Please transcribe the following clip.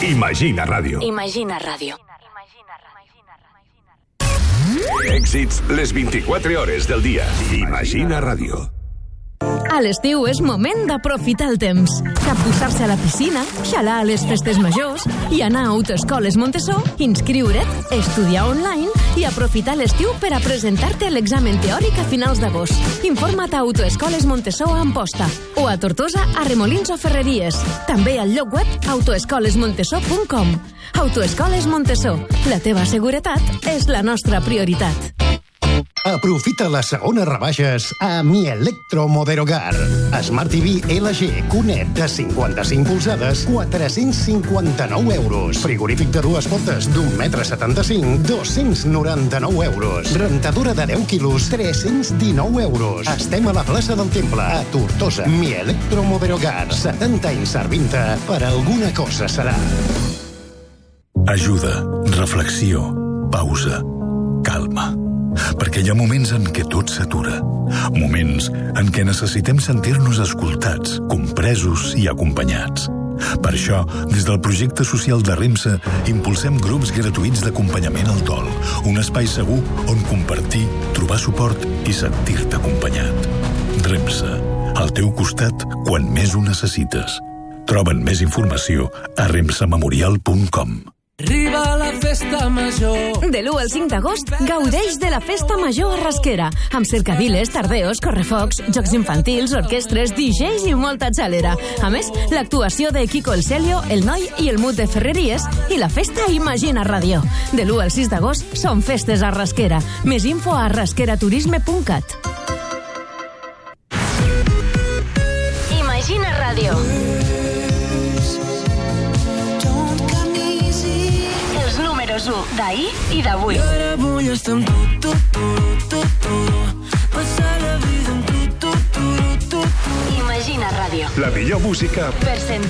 Imagina Ràdio. Imagina Ràdio. Èxits les 24 hores del dia. Imagina Ràdio. A l'estiu és moment d'aprofitar el temps. Capbussar-se a la piscina, xalar a les festes majors i anar a Autoescoles Montessó, inscriure't, estudiar online i aprofitar l'estiu per a presentar-te a l'examen teòric a finals d'agost. Informa't a Autoescoles Montessó a Amposta o a Tortosa a Remolins o Ferreries. També al lloc web autoescolesmontessó.com. Autoescoles Montessó. La teva seguretat és la nostra prioritat. Aprofita les segones rebaixes a Mi Electromoderogar. Smart TV LG QNET de 55 polzades, 459 euros. Frigorífic de 2 portes d'1,75 m, 299 euros. Rentadora de 10 quilos, 319 euros. Estem a la plaça del Temple, a Tortosa. Mi Electromoderogar. 70 anys servint-te. Per alguna cosa serà. Ajuda, reflexió, pausa, calma. Perquè hi ha moments en què tot s'atura. Moments en què necessitem sentir-nos escoltats, compresos i acompanyats. Per això, des del projecte social de REMSA, impulsem grups gratuïts d'acompanyament al dol. Un espai segur on compartir, trobar suport i sentir-te acompanyat. REMSA, al teu costat quan més ho necessites. Troben més informació a remsamemorial.com. Arriba la festa major. De l'1 al 5 d'agost, gaudeix de la festa major a Rasquera, amb cercaviles, tardeos, correfocs, jocs infantils, orquestres, DJs i molta xalera. A més, l'actuació de Kiko el Celio, el Noi i el Mut de Ferreries i la festa Imagina Ràdio. De l'1 al 6 d'agost són festes a Rasquera. Més info a rasqueraturisme.cat. Imagina Ràdio. D'ahir i d'avui. I ara vull estar amb tu. Passar la vida amb tu. Imagina Ràdio. La millor música per sentir